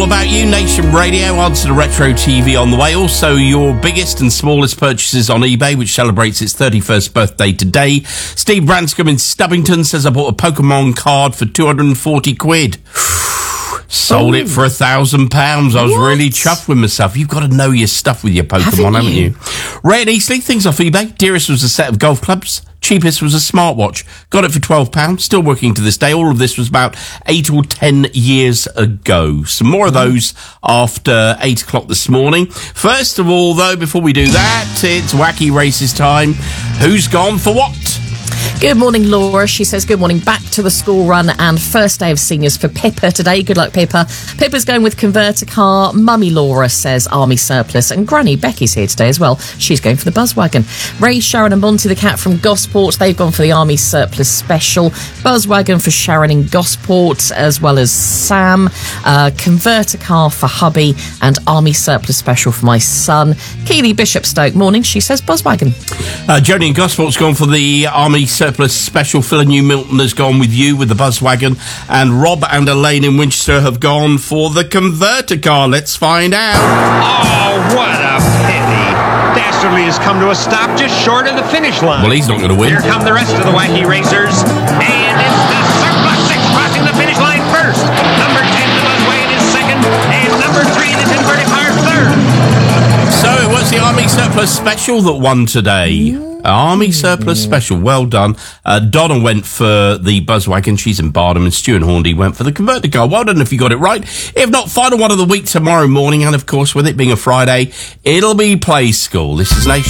all about you. Nation Radio, answer to Retro TV on the way. Also, your biggest and smallest purchases on eBay, which celebrates its 31st birthday today. Steve Branscombe in Stubbington says I bought a Pokemon card for 240 quid. Sold it for £1,000. I was really chuffed with myself. You've got to know your stuff with your Pokemon, haven't you? Ray and Eastleigh, things off eBay. Dearest was a set of golf clubs. Cheapest was a smartwatch. Got it for £12. Still working to this day. All of this was about 8 or 10 years ago. Some more of those after 8 o'clock this morning. First of all, though, before we do that, it's Wacky Races time. Who's gone for what? Good morning, Laura. She says, good morning, back to the school run and first day of seniors for Pippa today. Good luck, Pippa. Pippa's going with converter car. Mummy Laura says army surplus. And Granny Becky's here today as well. She's going for the Buzzwagon. Ray, Sharon and Monty the cat from Gosport. They've gone for the army surplus special. Buzzwagon for Sharon in Gosport, as well as Sam. Converter car for hubby and army surplus special for my son. Keely Bishopstoke, morning. She says Buzzwagon. Joni in Gosport's gone for the army surplus special. Phil and New Milton has gone with you with the Buzzwagon, and Rob and Elaine in Winchester have gone for the converter car. Let's find out. Oh, what a pity. Dastardly has come to a stop just short of the finish line. Well, he's not going to win. Here come the rest of the Wacky Racers, and it's the Surplus 6 crossing the finish line first. Number 10, the Buzzwagon, is second, and number 3, the converted car, third. So it was the Army Surplus Special that won today. Army Surplus Special, well done. Donna went for the Buzzwagon, she's in Bardham, and Stu and Horndy went for the converter car. Well done if you got it right. If not, final one of the week tomorrow morning, and of course with it being a Friday, it'll be Play School. This is Nation.